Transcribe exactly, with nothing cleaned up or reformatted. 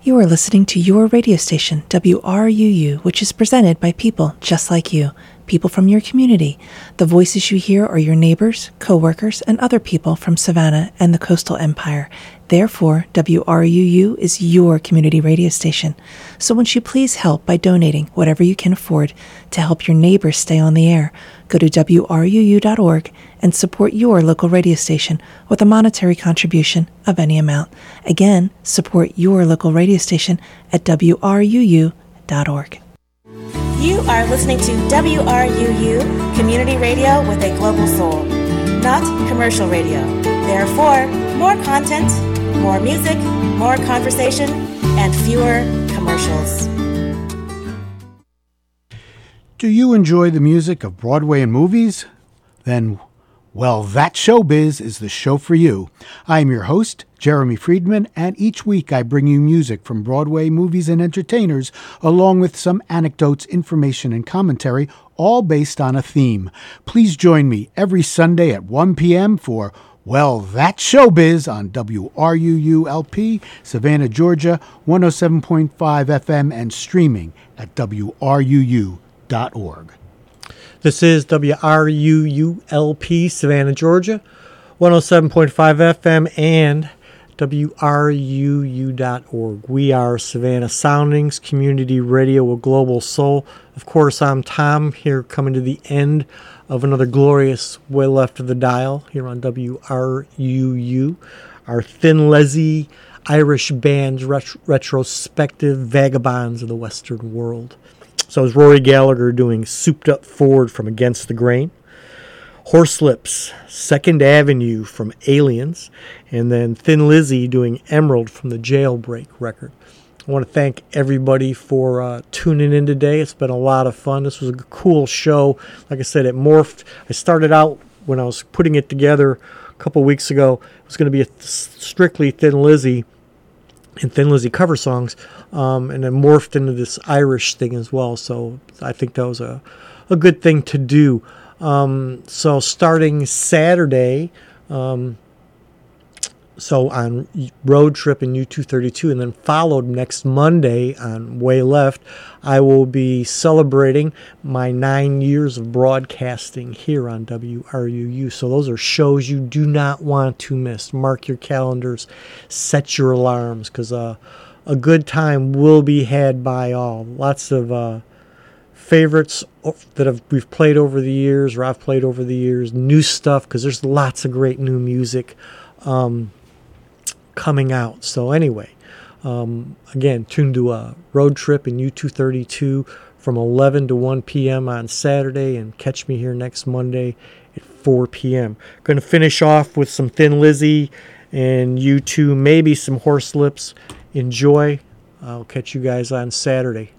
You are listening to your radio station, W R U U, which is presented by people just like you, people from your community. The voices you hear are your neighbors, co-workers, and other people from Savannah and the Coastal Empire. Therefore, W R U U is your community radio station. So won't you please help by donating whatever you can afford to help your neighbors stay on the air? Go to W R U U dot org and support your local radio station with a monetary contribution of any amount. Again, support your local radio station at W R U U dot org. You are listening to W R U U, community radio with a global soul, not commercial radio. Therefore, more content, more music, more conversation, and fewer commercials. Do you enjoy the music of Broadway and movies? Then, well, That Showbiz is the show for you. I am your host, Jeremy Friedman, and each week I bring you music from Broadway, movies, and entertainers, along with some anecdotes, information, and commentary, all based on a theme. Please join me every Sunday at one p.m. for Well, That Showbiz on W R U U L P, Savannah, Georgia, one oh seven point five F M, and streaming at W R U U dot org. This is W R U U L P, Savannah, Georgia, one oh seven point five F M, and W R U U dot org. We are Savannah Soundings, community radio with global soul. Of course, I'm Tom, here coming to the end of another glorious Way Left of the Dial here on W R U U. Our Thin Lizzy Irish Bands ret- retrospective Vagabonds of the Western World. So is Rory Gallagher doing Souped Up Ford from Against the Grain, Horselips, Second Avenue from Aliens, and then Thin Lizzy doing Emerald from the Jailbreak record. I want to thank everybody for uh, tuning in today. It's been a lot of fun. This was a cool show. Like I said, it morphed. I started out when I was putting it together a couple weeks ago. It was going to be a th- strictly Thin Lizzy and Thin Lizzy cover songs, um, and then morphed into this Irish thing as well. So I think that was a, a good thing to do. Um, so starting Saturday, um, so on Road Trip and U two thirty-two, and then followed next Monday on Way Left, I will be celebrating my nine years of broadcasting here on W R U U. So those are shows you do not want to miss. Mark your calendars, set your alarms, because uh, a good time will be had by all. Lots of uh, favorites that have, we've played over the years, or I've played over the years, new stuff, because there's lots of great new music um, coming out. So anyway, um, again, tune to a Road Trip in U two thirty-two from eleven to one p.m. on Saturday, and catch me here next Monday at four p.m. Going to finish off with some Thin Lizzy and U two, maybe some Horselips. Enjoy. I'll catch you guys on Saturday.